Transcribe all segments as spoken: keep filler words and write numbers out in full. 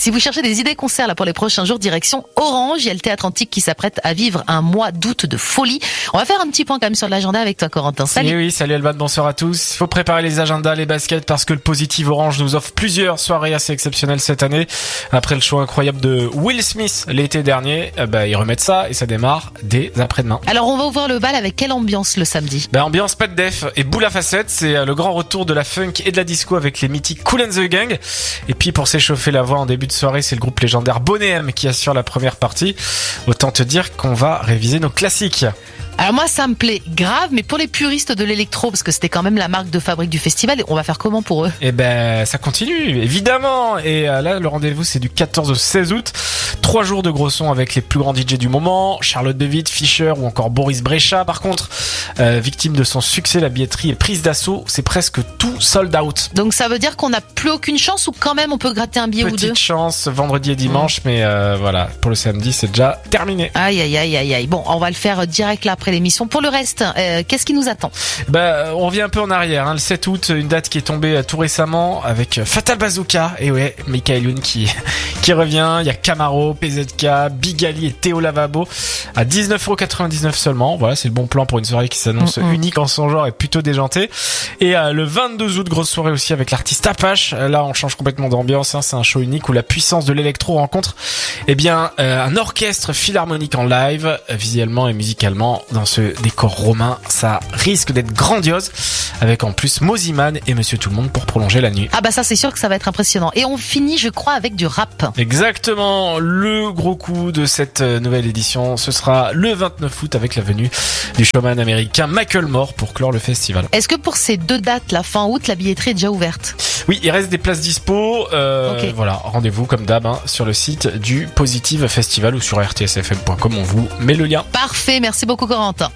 Si vous cherchez des idées concerts là pour les prochains jours, direction Orange. Il y a le Théâtre Antique qui s'apprête à vivre un mois d'août de folie. On va faire un petit point quand même sur l'agenda avec toi, Corentin. Salut. Et oui, salut Elban, bonsoir à tous. Il faut préparer les agendas, les baskets, parce que le Positive Orange nous offre plusieurs soirées assez exceptionnelles cette année. Après le show incroyable de Will Smith l'été dernier, euh, bah, ils remettent ça et ça démarre dès après-demain. Alors on va ouvrir le bal avec quelle ambiance le samedi? Bah, ambiance pas de def et boule à facettes, c'est euh, le grand retour de la funk et de la disco avec les mythiques Kool and the Gang. Et puis pour s'échauffer la voix en début de soirée, c'est le groupe légendaire Bonnet M qui assure la première partie. Autant te dire qu'on va réviser nos classiques. Alors moi ça me plaît grave, mais pour les puristes de l'électro, parce que c'était quand même la marque de fabrique du festival, on va faire comment pour eux? Eh ben ça continue évidemment, et euh, là le rendez-vous c'est du quatorze au seize août. Trois jours de gros sons avec les plus grands D J du moment, Charlotte de Witt, Fischer ou encore Boris Brejcha. Par contre, euh, victime de son succès, la billetterie est prise d'assaut, c'est presque tout sold out. Donc ça veut dire qu'on n'a plus aucune chance, ou quand même on peut gratter un billet Petite ou deux? Petite chance vendredi et dimanche, mmh. mais euh, voilà, pour le samedi c'est déjà terminé. Aïe aïe aïe aïe aïe. Bon, on va le faire direct là après l'émission. Pour le reste, euh, qu'est-ce qui nous attend? Bah, on revient un peu en arrière, hein. Le sept août, une date qui est tombée tout récemment avec Fatal Bazooka. Et ouais, Michael Youn qui qui revient. Il y a Camaro, P Z K, Big Ali et Théo Lavabo à dix-neuf euros quatre-vingt-dix-neuf seulement. Voilà, c'est le bon plan pour une soirée qui s'annonce mmh, unique en son genre et plutôt déjantée. Et euh, le vingt-deux août, grosse soirée aussi avec l'artiste Apache. Là, on change complètement d'ambiance, hein. C'est un show unique où la puissance de l'électro rencontre, eh bien, euh, un orchestre philharmonique en live, visuellement et musicalement dans ce décor romain. Ça risque d'être grandiose, avec en plus Moziman et Monsieur Tout le Monde pour prolonger la nuit. Ah bah ça c'est sûr que ça va être impressionnant. Et on finit je crois avec du rap. Exactement, le gros coup de cette nouvelle édition, ce sera le vingt-neuf août avec la venue du showman américain Macklemore pour clore le festival. Est-ce que pour ces deux dates, la fin août, la billetterie est déjà ouverte? Oui, il reste des places dispo. Euh, okay. Voilà, rendez-vous comme d'hab hein, sur le site du Positive Festival ou sur r t s f m point com, on vous met le lien. Parfait, merci beaucoup Corentin.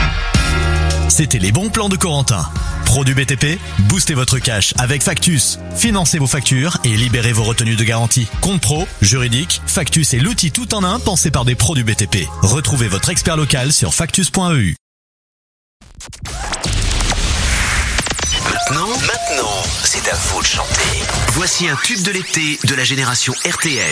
C'était les bons plans de Corentin. Pro du B T P, boostez votre cash avec Factus. Financez vos factures et libérez vos retenues de garantie. Compte pro, juridique, Factus est l'outil tout en un pensé par des pros du B T P. Retrouvez votre expert local sur factus point e u. Maintenant, maintenant, c'est à vous de chanter. Voici un tube de l'été de la génération R T L.